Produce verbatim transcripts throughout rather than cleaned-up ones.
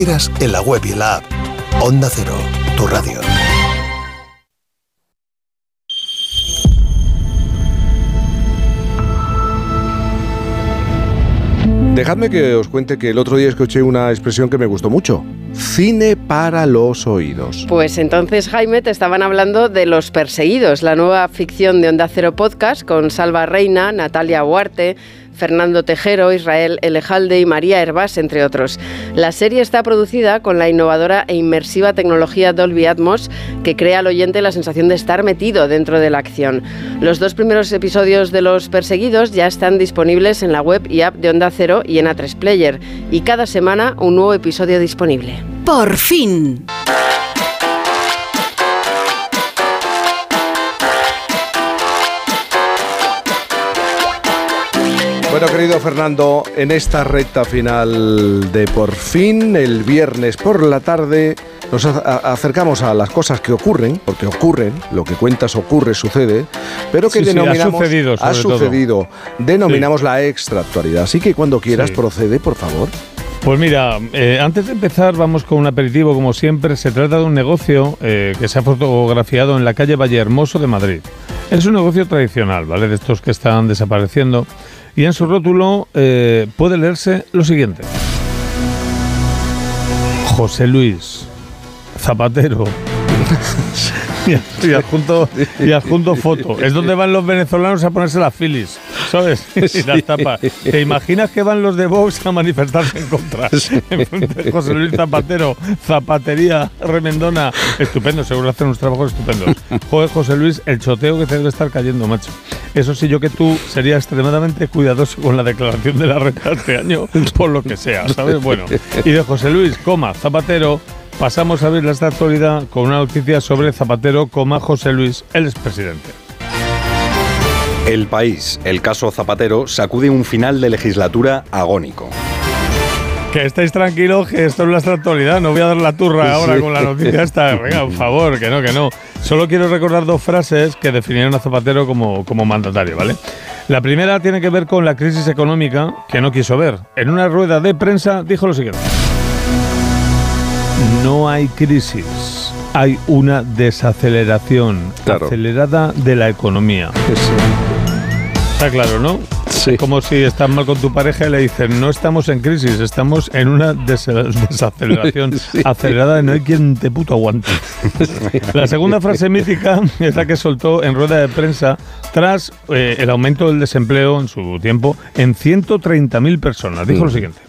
En la web y en la app. Onda Cero, tu radio. Dejadme que os cuente que el otro día escuché una expresión que me gustó mucho. Cine para los oídos. Pues entonces, Jaime, te estaban hablando de Los Perseguidos, la nueva ficción de Onda Cero Podcast con Salva Reina, Natalia Huarte, Fernando Tejero, Israel Elejalde y María Hervás, entre otros. La serie está producida con la innovadora e inmersiva tecnología Dolby Atmos, que crea al oyente la sensación de estar metido dentro de la acción. Los dos primeros episodios de Los Perseguidos ya están disponibles en la web y app de Onda Cero y en A tres Player, y cada semana un nuevo episodio disponible. ¡Por fin! Bueno, querido Fernando, en esta recta final de Por fin, el viernes por la tarde, nos a- acercamos a las cosas que ocurren, porque ocurren, lo que cuentas ocurre, sucede, pero que Sí, sí, denominamos... ha sucedido, sobre ha sucedido, todo. denominamos sí. la extraactualidad. Así que cuando quieras, Sí. procede, por favor. Pues mira, eh, antes de empezar vamos con un aperitivo como siempre. Se trata de un negocio eh, que se ha fotografiado en la calle Vallehermoso de Madrid. Es un negocio tradicional, ¿vale? De estos que están desapareciendo. Y en su rótulo eh, puede leerse lo siguiente: José Luis Zapatero. y, y, adjunto, y adjunto foto. Es donde van los venezolanos a ponerse las filis, ¿sabes? Y las tapas. ¿Te imaginas que van los de Vox a manifestarse en contra? En José Luis Zapatero, Zapatería Remendona. Estupendo, seguro hacen unos trabajos estupendos. Joder, José Luis, el choteo que te debe estar cayendo, macho. Eso sí, yo que tú sería extremadamente cuidadoso con la declaración de la renta este año, por lo que sea, ¿sabes? Bueno, y de José Luis, coma, Zapatero, pasamos a ver esta actualidad con una noticia sobre Zapatero, coma, José Luis, el expresidente. El País, el caso Zapatero, sacude un final de legislatura agónico. Que estéis tranquilos, que esto es nuestra actualidad. No voy a dar la turra ahora sí. con la noticia esta. Venga, por favor, que no, que no. Solo quiero recordar dos frases que definieron a Zapatero como, como mandatario, ¿vale? La primera tiene que ver con la crisis económica que no quiso ver. En una rueda de prensa dijo lo siguiente: no hay crisis, hay una desaceleración claro. acelerada de la economía. Sí. Está claro, ¿no? Sí. Como si estás mal con tu pareja y le dicen, no estamos en crisis, estamos en una des- desaceleración sí. acelerada y no hay quien te puto aguante. Sí. La segunda frase mítica es la que soltó en rueda de prensa tras eh, el aumento del desempleo en su tiempo en ciento treinta mil personas. Dijo mm. lo siguiente: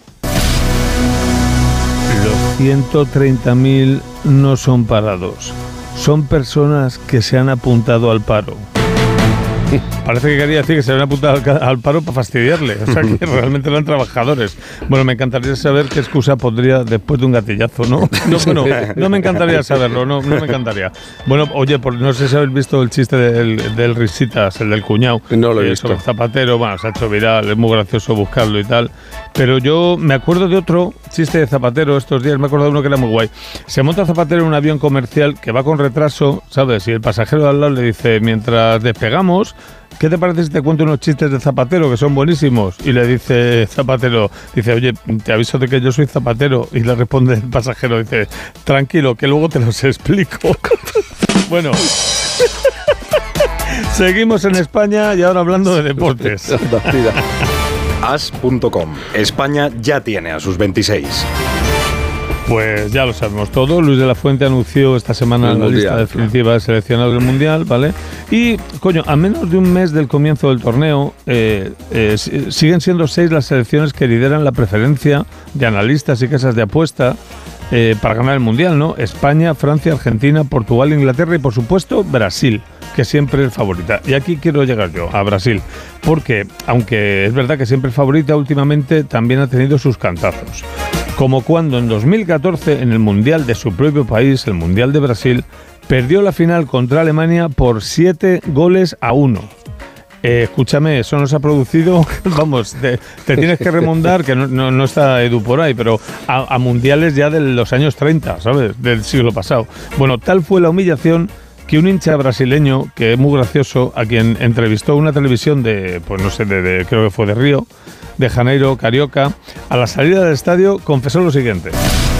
los ciento treinta mil no son parados, son personas que se han apuntado al paro. Parece que quería decir que se habían apuntado al, al paro para fastidiarle, o sea que realmente eran trabajadores. Bueno, me encantaría saber qué excusa pondría después de un gatillazo, ¿no? No, bueno, no me encantaría saberlo, no, no me encantaría. Bueno, oye, por, no sé si habéis visto el chiste del, del Risitas, el del cuñado. No lo he eh, visto. Sobre Zapatero, bueno, se ha hecho viral, es muy gracioso buscarlo y tal. Pero yo me acuerdo de otro chiste de Zapatero estos días, me acuerdo de uno que era muy guay. Se monta Zapatero en un avión comercial que va con retraso, ¿sabes? Y el pasajero de al lado le dice, mientras despegamos, ¿qué te parece si te cuento unos chistes de Zapatero que son buenísimos? Y le dice Zapatero, dice, oye, te aviso de que yo soy Zapatero. Y le responde el pasajero, dice, tranquilo, que luego te los explico. Bueno, seguimos en España y ahora hablando de deportes. As punto com. España ya tiene a sus veintiséis. Pues ya lo sabemos todo. Luis de la Fuente anunció esta semana el la mundial, lista definitiva claro. de seleccionados del Mundial, ¿vale? Y, coño, a menos de un mes del comienzo del torneo, eh, eh, siguen siendo seis las selecciones que lideran la preferencia de analistas y casas de apuesta eh, para ganar el Mundial, ¿no? España, Francia, Argentina, Portugal, Inglaterra y, por supuesto, Brasil, que siempre es favorita. Y aquí quiero llegar yo, a Brasil, porque, aunque es verdad que siempre es favorita, últimamente también ha tenido sus cantazos. Como cuando en dos mil catorce, en el Mundial de su propio país, el Mundial de Brasil, perdió la final contra Alemania por siete goles a uno. Eh, escúchame, eso nos ha producido, vamos, te, te tienes que remontar, que no, no, no está Edu por ahí, pero a, a mundiales ya de los años treinta, ¿sabes? Del siglo pasado. Bueno, tal fue la humillación que un hincha brasileño, que es muy gracioso, a quien entrevistó una televisión de, pues no sé, de, de, creo que fue de Río de Janeiro, Carioca, a la salida del estadio confesó lo siguiente: